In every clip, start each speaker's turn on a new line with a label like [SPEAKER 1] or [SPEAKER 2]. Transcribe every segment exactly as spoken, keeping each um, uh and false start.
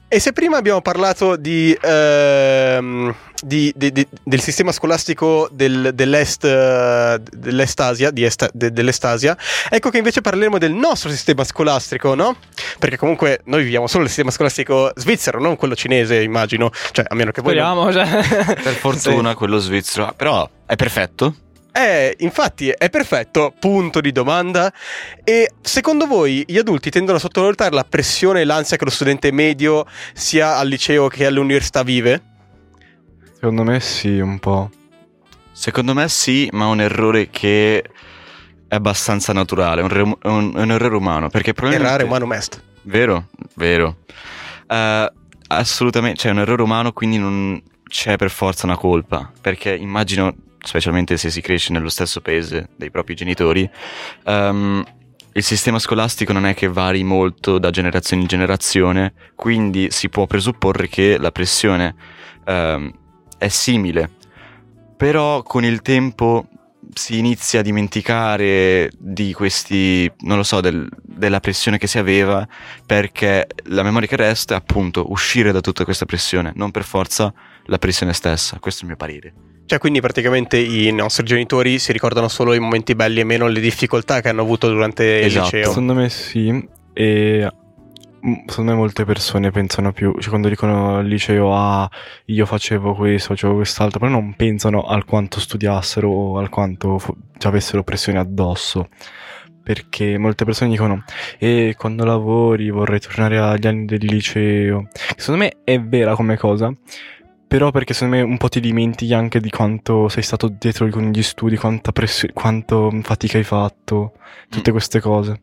[SPEAKER 1] E se prima abbiamo parlato di, ehm, di, di, di del sistema scolastico del, dell'est uh, dell'est Asia, di est, de, dell'est Asia, ecco che invece parleremo del nostro sistema scolastico, no? Perché comunque noi viviamo solo nel sistema scolastico svizzero, non quello cinese, immagino. Cioè, a meno che voi
[SPEAKER 2] speriamo,
[SPEAKER 1] non...
[SPEAKER 2] cioè.
[SPEAKER 3] Per fortuna sì. Quello svizzero, però è perfetto.
[SPEAKER 1] Eh, infatti è perfetto, punto di domanda. E secondo voi gli adulti tendono a sottovalutare la pressione e l'ansia che lo studente medio sia al liceo che all'università vive?
[SPEAKER 4] Secondo me sì, un po'.
[SPEAKER 3] Secondo me sì, ma è un errore che è abbastanza naturale, un, re- un, un errore umano, perché probabilmente...
[SPEAKER 1] Errare umano est.
[SPEAKER 3] Vero, vero. Uh, assolutamente, cioè è un errore umano, quindi non c'è per forza una colpa, perché immagino... specialmente se si cresce nello stesso paese dei propri genitori, um, il sistema scolastico non è che vari molto da generazione in generazione, quindi si può presupporre che la pressione um, è simile, però con il tempo si inizia a dimenticare di questi, non lo so, del, della pressione che si aveva, perché la memoria che resta è appunto uscire da tutta questa pressione, non per forza la pressione stessa. Questo è il mio parere.
[SPEAKER 1] Cioè, quindi praticamente i nostri genitori si ricordano solo i momenti belli e meno le difficoltà che hanno avuto durante
[SPEAKER 3] esatto.
[SPEAKER 1] il liceo.
[SPEAKER 4] Secondo me sì, e secondo me molte persone pensano più, cioè quando dicono al liceo ah io facevo questo, facevo quest'altro, però non pensano al quanto studiassero o al quanto fu- cioè, avessero pressione addosso. Perché molte persone dicono e quando lavori vorrei tornare agli anni del liceo. Secondo me è vera come cosa, però perché secondo me un po' ti dimentichi anche di quanto sei stato dietro con gli studi, quanta pressione, quanto fatica hai fatto, tutte queste cose.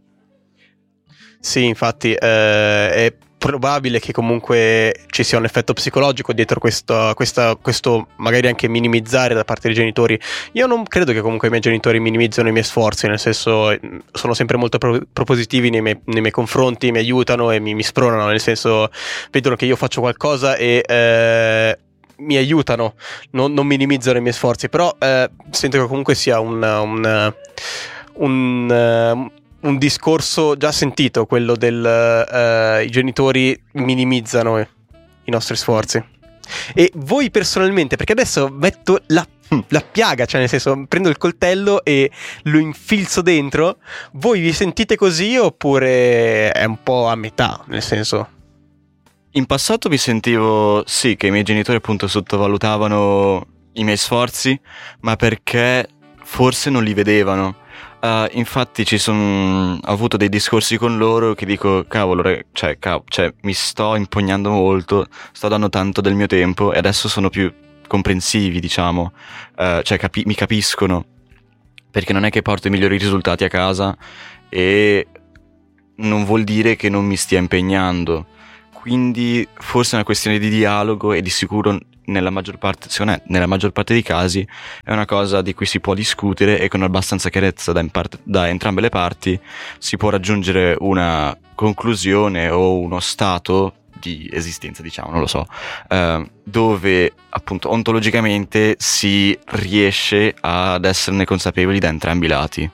[SPEAKER 1] Sì, infatti eh, è probabile che comunque ci sia un effetto psicologico dietro questo, questa, questo magari anche minimizzare da parte dei genitori. Io non credo che comunque i miei genitori minimizzano i miei sforzi, nel senso sono sempre molto pro- propositivi nei miei, nei miei confronti, mi aiutano e mi, mi spronano, nel senso vedono che io faccio qualcosa e eh, mi aiutano, non, non minimizzano i miei sforzi, però eh, sento che comunque sia un... un, un, un un discorso già sentito, quello del uh, i genitori minimizzano i nostri sforzi. E voi personalmente, perché adesso metto la, la piaga, cioè nel senso prendo il coltello e lo infilzo dentro, voi vi sentite così oppure è un po' a metà, nel senso?
[SPEAKER 3] In passato mi sentivo sì che i miei genitori appunto sottovalutavano i miei sforzi, ma perché forse non li vedevano. Uh, infatti ci sono ho avuto dei discorsi con loro che dico cavolo, re, cioè, cav- cioè mi sto impegnando molto, sto dando tanto del mio tempo e adesso sono più comprensivi, diciamo, uh, cioè capi- mi capiscono, perché non è che porto i migliori risultati a casa e non vuol dire che non mi stia impegnando, quindi forse è una questione di dialogo e di sicuro nella maggior parte, secondo me, nella maggior parte dei casi è una cosa di cui si può discutere e con abbastanza chiarezza da, in parte, da entrambe le parti si può raggiungere una conclusione o uno stato di esistenza, diciamo, non lo so, eh, dove appunto ontologicamente si riesce ad esserne consapevoli da entrambi i lati.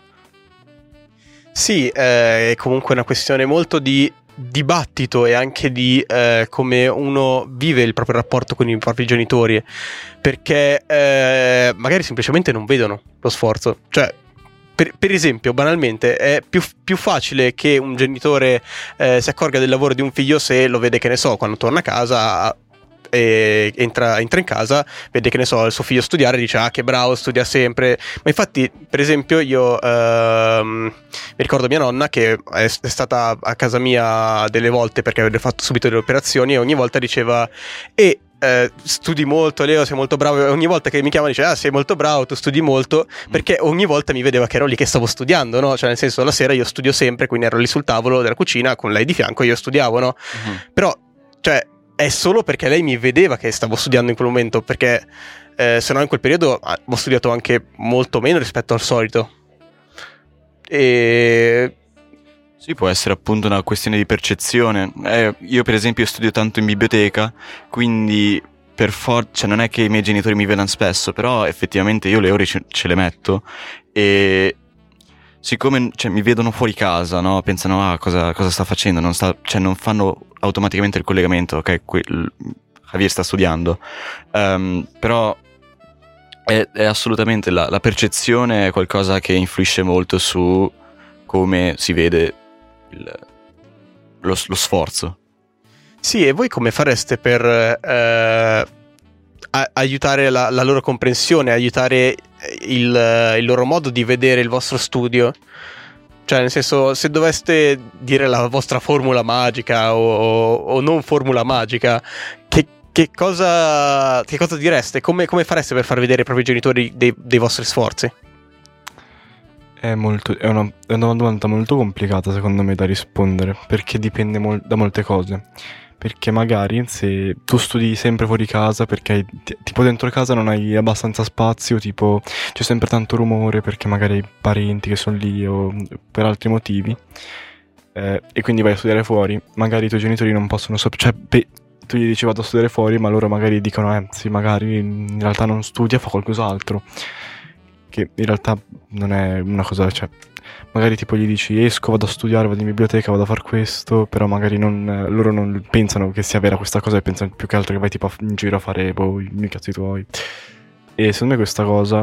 [SPEAKER 1] Sì, eh, è comunque una questione molto di dibattito e anche di eh, come uno vive il proprio rapporto con i propri genitori, perché eh, magari semplicemente non vedono lo sforzo. Cioè, per, per esempio, banalmente è più, più facile che un genitore eh, si accorga del lavoro di un figlio se lo vede, che ne so, quando torna a casa e entra, entra in casa, vede, che ne so, il suo figlio studiare e dice ah che bravo, studia sempre. Ma infatti, per esempio, io ehm, mi ricordo mia nonna che è, è stata a casa mia delle volte perché aveva fatto subito delle operazioni e ogni volta diceva e eh, studi molto Leo, sei molto bravo, e ogni volta che mi chiama dice ah sei molto bravo, tu studi molto, perché ogni volta mi vedeva che ero lì che stavo studiando, no? Cioè nel senso la sera io studio sempre, quindi ero lì sul tavolo della cucina con lei di fianco e io studiavo, no? Uh-huh. Però cioè è solo perché lei mi vedeva che stavo studiando in quel momento, perché eh, se no in quel periodo ho studiato anche molto meno rispetto al solito. E
[SPEAKER 3] sì, può essere appunto una questione di percezione. Eh, io per esempio studio tanto in biblioteca, quindi per forza, cioè non è che i miei genitori mi vedano spesso, però effettivamente io le ore ce, ce le metto e siccome cioè, mi vedono fuori casa, no? Pensano ah cosa, cosa sta facendo, non sta, cioè non fanno automaticamente il collegamento, ok, que- Javier sta studiando, um, però è, è assolutamente la, la percezione è qualcosa che influisce molto su come si vede il, lo, lo sforzo.
[SPEAKER 1] Sì, e voi come fareste per eh, a- aiutare la, la loro comprensione, aiutare il, il loro modo di vedere il vostro studio? Cioè, nel senso, se doveste dire la vostra formula magica o, o, o non formula magica, che, che, cosa, che cosa direste? Come, come fareste per far vedere ai propri genitori dei, dei vostri sforzi?
[SPEAKER 4] È, molto, è, una, è una domanda molto complicata secondo me da rispondere, perché dipende mol- da molte cose. Perché magari se tu studi sempre fuori casa, perché hai, t- tipo dentro casa non hai abbastanza spazio, tipo c'è sempre tanto rumore perché magari hai parenti che sono lì o per altri motivi, eh, e quindi vai a studiare fuori, magari i tuoi genitori non possono sapere, cioè beh, tu gli dici vado a studiare fuori, ma loro magari dicono eh sì, magari in realtà non studia, fa qualcos'altro, che in realtà non è una cosa, cioè magari tipo gli dici esco, vado a studiare, vado in biblioteca, vado a far questo, però magari non, loro non pensano che sia vera questa cosa e pensano più che altro che vai tipo in giro a fare boh, i cazzi tuoi. E secondo me questa cosa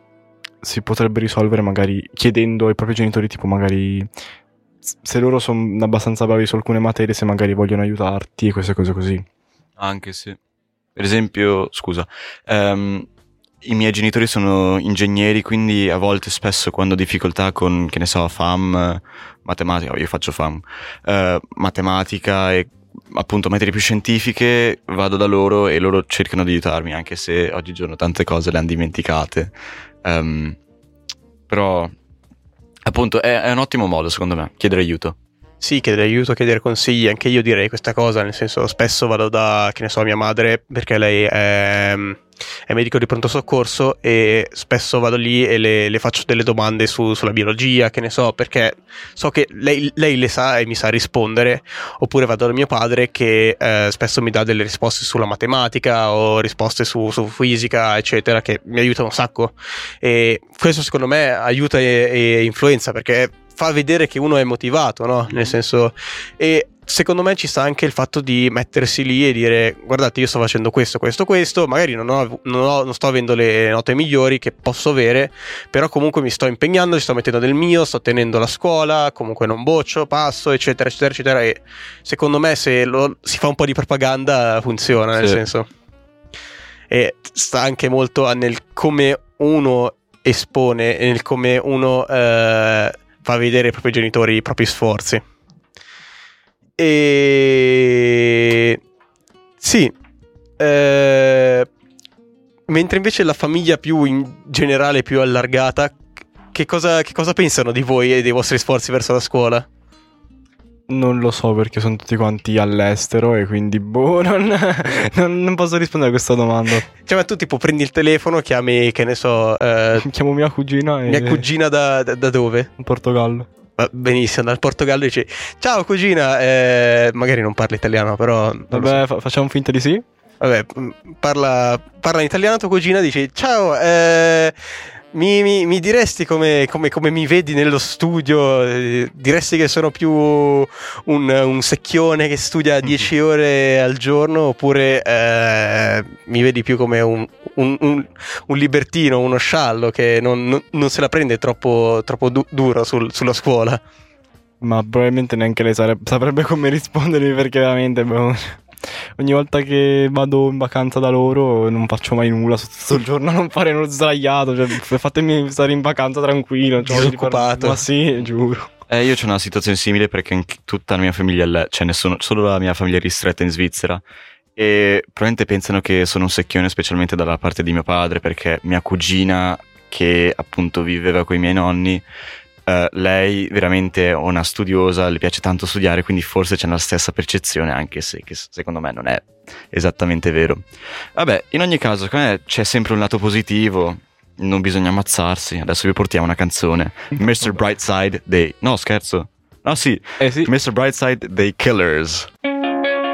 [SPEAKER 4] si potrebbe risolvere magari chiedendo ai propri genitori, tipo magari se loro sono abbastanza bravi su alcune materie, se magari vogliono aiutarti e queste cose così. Anche
[SPEAKER 3] se per esempio, scusa, um, i miei genitori sono ingegneri, quindi a volte spesso quando ho difficoltà con, che ne so, F A M, matematica, io faccio F A M, uh, matematica e appunto materie più scientifiche, vado da loro e loro cercano di aiutarmi, anche se oggigiorno tante cose le hanno dimenticate. Um, però appunto è, è un ottimo modo secondo me, chiedere aiuto.
[SPEAKER 1] Sì, chiedere aiuto, chiedere consigli, anche io direi questa cosa, nel senso spesso vado da, che ne so, mia madre, perché lei è, è medico di pronto soccorso e spesso vado lì e le, le faccio delle domande su, sulla biologia, che ne so, perché so che lei, lei le sa e mi sa rispondere, oppure vado da mio padre che eh, spesso mi dà delle risposte sulla matematica o risposte su, su fisica, eccetera, che mi aiutano un sacco, e questo secondo me aiuta e, e influenza, perché fa vedere che uno è motivato, no? Nel senso, e secondo me ci sta anche il fatto di mettersi lì e dire guardate, io sto facendo questo, questo, questo, magari non, ho, non, ho, non sto avendo le note migliori che posso avere, però comunque mi sto impegnando, ci sto mettendo del mio, sto tenendo la scuola, comunque non boccio, passo, eccetera, eccetera, eccetera, e secondo me se lo, si fa un po' di propaganda funziona, nel
[SPEAKER 3] sì.
[SPEAKER 1] senso, e sta anche molto nel come uno espone e nel come uno eh, fa vedere ai propri genitori i propri sforzi. E sì, eh, mentre invece la famiglia più in generale, più allargata, che cosa, che cosa pensano di voi e dei vostri sforzi verso la scuola?
[SPEAKER 4] Non lo so, perché sono tutti quanti all'estero e quindi boh, non, non, non posso rispondere a questa domanda.
[SPEAKER 1] Cioè, ma tu tipo prendi il telefono, chiami, che ne so, eh,
[SPEAKER 4] chiamo mia cugina e...
[SPEAKER 1] mia cugina da, da, da dove?
[SPEAKER 4] In Portogallo.
[SPEAKER 1] Va benissimo, dal Portogallo dici ciao cugina, eh, magari non parla italiano, però
[SPEAKER 4] vabbè, so. fa- facciamo finta di sì.
[SPEAKER 1] Vabbè, parla, parla in italiano tua cugina, dici ciao, eh, mi, mi, mi diresti come, come, come mi vedi nello studio? Eh, diresti che sono più un, un secchione che studia dieci mm-hmm. ore al giorno, oppure eh, mi vedi più come un, un, un, un libertino, uno sciallo che non, non, non se la prende troppo, troppo du- duro sul, sulla scuola?
[SPEAKER 4] Ma probabilmente neanche lei sare- saprebbe come rispondermi, perché veramente boh, ogni volta che vado in vacanza da loro non faccio mai nulla, sto tutto il giorno a non fare uno sdraiato, cioè fatemi stare in vacanza tranquillo, cioè,
[SPEAKER 1] disoccupato.
[SPEAKER 4] Ma sì, giuro.
[SPEAKER 3] Eh, io c'ho una situazione simile, perché anche tutta la mia famiglia, è cioè nessuno, solo la mia famiglia è ristretta in Svizzera, e probabilmente pensano che sono un secchione, specialmente dalla parte di mio padre, perché mia cugina, che appunto viveva con i miei nonni, Uh, lei veramente è una studiosa, le piace tanto studiare, quindi forse c'è la stessa percezione, anche se che secondo me non è esattamente vero. Vabbè, in ogni caso, secondo me c'è sempre un lato positivo, non bisogna ammazzarsi. Adesso vi portiamo una canzone, mister Brightside dei... No, scherzo. No, sì,
[SPEAKER 4] eh, sì.
[SPEAKER 3] mister Brightside dei Killers.